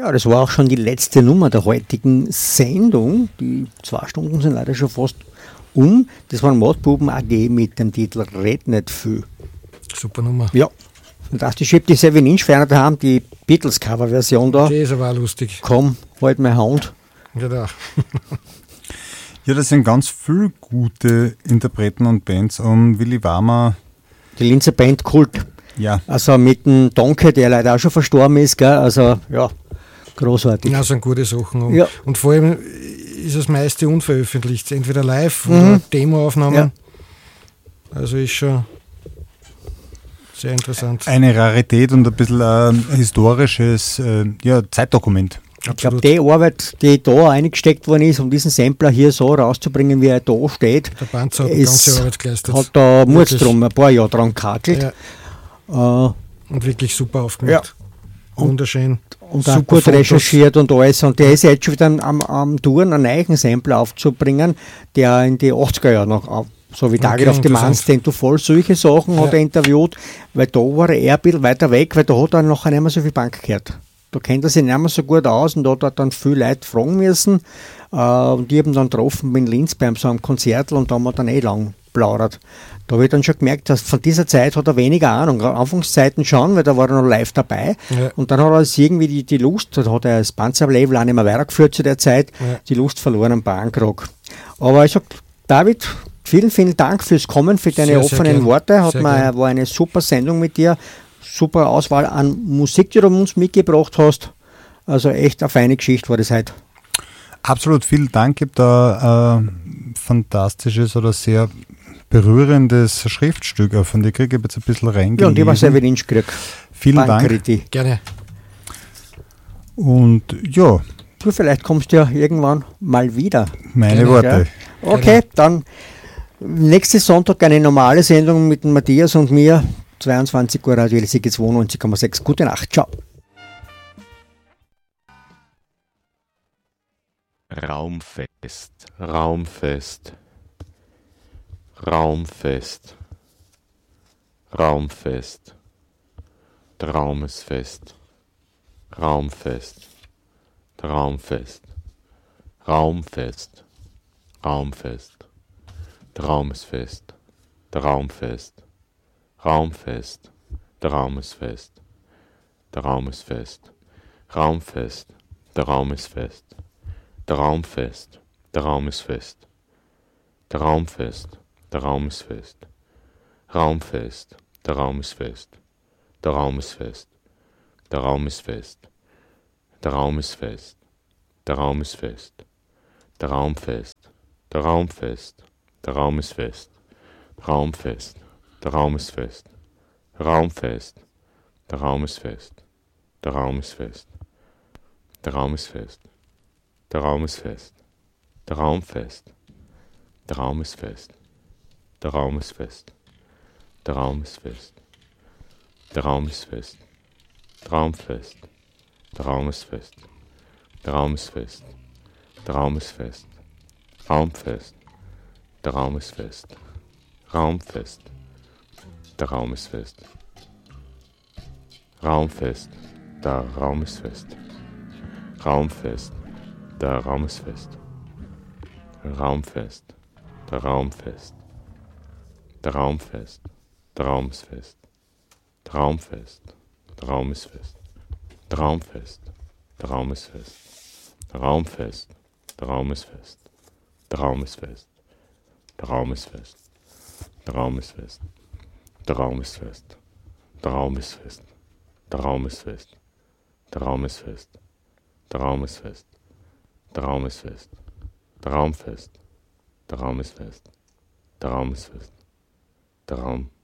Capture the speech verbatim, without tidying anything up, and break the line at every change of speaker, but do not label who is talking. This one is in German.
Ja, das war auch schon die letzte Nummer der heutigen Sendung. Die zwei Stunden sind leider schon fast um. Das waren Mordbuben A G mit dem Titel Red nicht viel.
Super Nummer.
Ja, fantastisch. Ich habe die Seven Inch Ferner daheim, die Beatles-Cover-Version da.
Die ist aber auch lustig.
Komm, halt meine Hand.
Genau.
Ja, das sind ganz viele gute Interpreten und Bands. Und Willi Warmer.
Die Linzer Band Kult.
Ja.
Also mit dem Donke, der leider auch schon verstorben ist, gell? Also ja, großartig.
Ja, sind gute Sachen. Und,
Ja.
und vor allem ist das meiste unveröffentlicht. Entweder live
Mhm.
oder Demoaufnahmen.
Ja.
Also ist schon sehr interessant.
Eine Rarität und ein bisschen ein historisches äh, ja, Zeitdokument.
Ich glaube, die Arbeit, die da eingesteckt worden ist, um diesen Sampler hier so rauszubringen, wie er da steht,
Der Panzer hat die
ist-
ganze Arbeit geleistet.
hat da Murz
Wirklich.
drum ein paar Jahre dran gekakelt.
Ja,
Äh,
und wirklich super aufgemacht. Wunderschön.
und auch
Super
gut
Fotos.
recherchiert und alles. Und der ist jetzt schon wieder am, am Touren, einen neuen Sampler aufzubringen, der in die achtziger Jahre noch, auf- so wie Target
Okay,
of Demand,
interessant.
den du voll solche Sachen hat
Ja.
er interviewt, weil da war er ein bisschen weiter weg, weil da hat er noch nicht mehr so viel Bank gehört. Da kennt er sich nicht mehr so gut aus und da hat er dann viele Leute fragen müssen. Äh, und die haben dann getroffen in Linz beim so einem Konzert und da haben wir dann eh lang plaudert. Da habe ich dann schon gemerkt, dass von dieser Zeit hat er weniger Ahnung. Anfangszeiten schon, weil da war er noch live dabei.
Ja.
Und dann hat er es irgendwie die, die Lust, da hat er das Panzerlabel auch nicht mehr weitergeführt zu der Zeit,
Ja.
die Lust verloren am Bahnkrock. Aber ich sag, David, vielen, vielen Dank fürs Kommen, für deine
Sehr, sehr
offenen
gern.
Worte. Hat
Sehr
mir,
gern.
war eine super Sendung mit dir. Super Auswahl an Musik, die du uns mitgebracht hast. Also echt eine feine Geschichte war das heute.
Absolut, vielen Dank. Ich habe da ein fantastisches oder sehr berührendes Schriftstück auch von dir gekriegt. Ich habe jetzt ein bisschen reingelesen.
Ja, und ich war sehr wenig gekriegt.
Vielen Dank.
Bankriti.
Gerne.
Und ja,
Du, vielleicht kommst du ja irgendwann mal wieder.
meine
Gerne,
Worte.
Okay, dann nächsten Sonntag eine normale Sendung mit dem Matthias und mir. zweiundzwanzig Uhr Radio L C G zweiundneunzig Komma sechs. Gute Nacht, ciao.
Raumfest, Raumfest, Raumfest, Raumfest, der Raum ist fest, Raumfest, der Raumfest, Raumfest, Raumfest, der Raum ist fest, der Raumfest, Raumfest, der Raum ist fest, der Raum ist fest, Raumfest, der Raum ist fest. Der Raum fest, der Raum ist fest. Der Raum fest, der Raum ist fest. Raum fest, der Raum ist fest. Der Raum ist fest. Der Raum ist fest. Der Raum ist fest. Der Raum ist fest. Der Raum fest. Der Raum fest. Der Raum ist fest. Raum fest. Der Raum ist fest. Raum fest. Der Raum ist fest. Der Raum ist fest. Der Raum ist fest. Der Raum ist fest. Der Raum fest. Der Raum ist fest. Der Raum ist fest. Der Raum ist fest. Der Raum ist fest. Der Raum fest. Der Raum ist fest. Der Raum ist fest. Der Raum ist fest. Raum fest. Der Raum ist fest. Raum fest. Der Raum ist fest. Raum fest. Der Raum ist fest. Raum fest. Der Raum ist fest. Raumfest. Der Raum fest. Der Raum fest. Der Raum ist fest. Der Raum fest. Der Raum ist fest. Der Raum fest. Der Raum ist fest. Der Raum fest. Der Raum ist fest. Der Raum ist fest. Der Raum ist fest. Der Raum ist fest. Der Raum ist fest. Der Raum ist fest. Der Raum ist fest. Der Raum ist fest. Der Raum ist fest. Der Raum ist fest. Der Raum fest. Der Raum ist fest. Der Raum ist fest. Der Raum